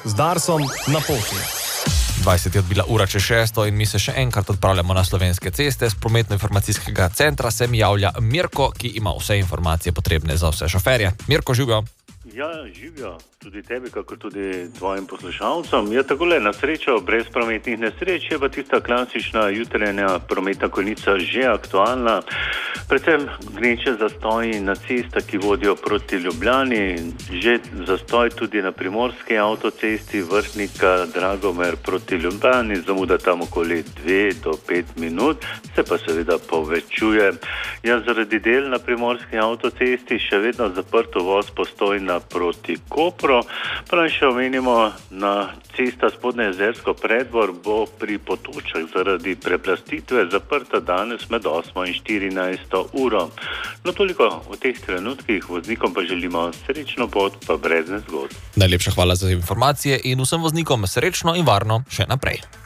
Z Darsom na poti. 20 je odbila ura čez 6 in mi se še enkrat odpravljamo na slovenske ceste. Z prometno-informacijskega centra se mi javlja Mirko, ki ima vse informacije potrebne za vse šoferje. Mirko, živijo. Ja, živijo. Tudi tebi, kako tudi tvojim poslušalcem. Je takole, na srečo, brez prometnih nesreč, je pa tista klasična jutranja prometna konica že aktualna. Predvsem gneče zastoji na cestah, ki vodijo proti Ljubljani, že zastoj tudi na primorski avtocesti Vrhnika Dragomer proti Ljubljani, zamuda tam okoli 2 do 5 minut, se pa seveda povečuje. Ja, zaradi del na primorski avtocesti še vedno zaprt uvoz Postojna proti Kopru. Prav še omenimo, na cesta Spodnjejezersko Preddvor bo pri Potočah zaradi preplastitve zaprta danes med 8 in 14 uro. No, toliko v teh trenutkih, voznikom pa želimo srečno pot, pa brez nezgod. Najlepša hvala za informacije in vsem voznikom srečno in varno še naprej.